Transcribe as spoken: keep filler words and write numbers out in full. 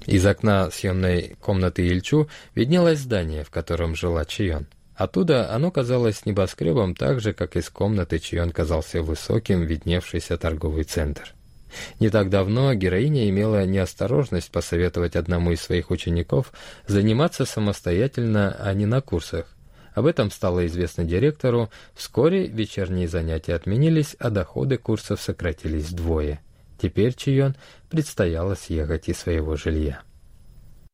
Из окна съемной комнаты Ильчу виднелось здание, в котором жила Чион. Оттуда оно казалось небоскребом так же, как из комнаты Чион казался высоким, видневшийся торговый центр. Не так давно героиня имела неосторожность посоветовать одному из своих учеников заниматься самостоятельно, а не на курсах. Об этом стало известно директору, вскоре вечерние занятия отменились, а доходы курсов сократились вдвое. Теперь Чион предстояло съехать из своего жилья.